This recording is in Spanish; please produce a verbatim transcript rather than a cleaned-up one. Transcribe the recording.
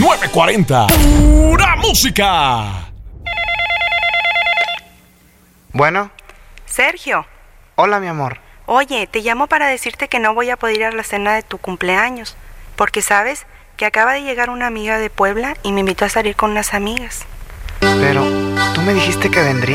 nueve cuarenta. ¡Pura música! Bueno. Sergio. Hola, mi amor. Oye, te llamo para decirte que no voy a poder ir a la cena de tu cumpleaños, porque sabes que acaba de llegar una amiga de Puebla y me invitó a salir con unas amigas. Pero tú me dijiste que vendría.